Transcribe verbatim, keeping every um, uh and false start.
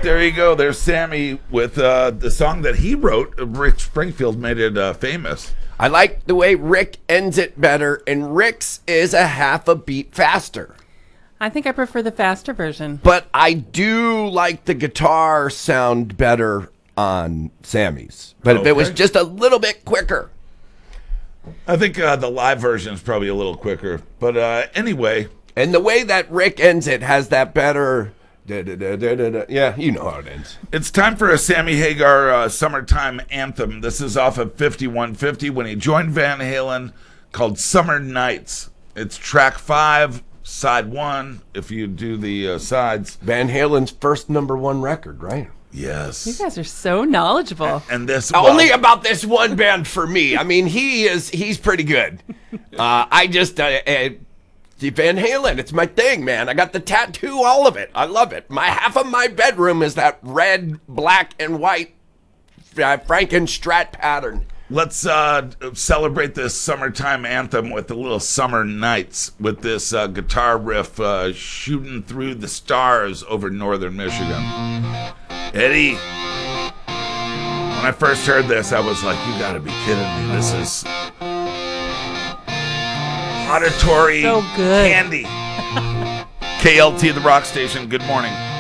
there you go. There's Sammy with uh, the song that he wrote. Rick Springfield made it uh, famous. I like the way Rick ends it better, and Rick's is a half a beat faster. I think I prefer the faster version. But I do like the guitar sound better on Sammy's. But Okay. if it was just a little bit quicker. I think uh, the live version is probably a little quicker. But uh, anyway. And the way that Rick ends it has that better... Da, da, da, da, da, da. Yeah, you know how it ends. It's time for a Sammy Hagar uh, summertime anthem. This is off of fifty-one fifty when he joined Van Halen, called Summer Nights. It's track five, side one, if you do the uh, sides. Van Halen's first number one record, right? Yes. You guys are so knowledgeable. And this well, well, only about this one band for me. I mean, he is he's pretty good. Uh, I just... Uh, uh, Van Halen, it's my thing, man. I got the tattoo, all of it. I love it. My half of my bedroom is that red, black, and white uh, Frankenstrat pattern. Let's uh, celebrate this summertime anthem with a little Summer Nights with this uh, guitar riff uh, shooting through the stars over northern Michigan. Eddie, when I first heard this, I was like, you gotta be kidding me. This is auditory so good. candy. K L T, the rock station. Good morning.